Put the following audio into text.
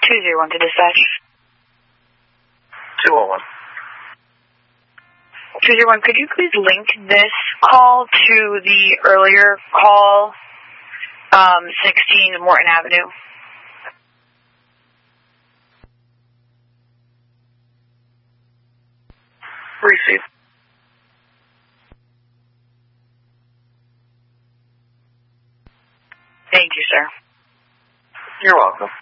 201 to dispatch. 201. 201, could you please link this call to the earlier call, 16 Morton Avenue? Receive. Thank you, sir. You're welcome.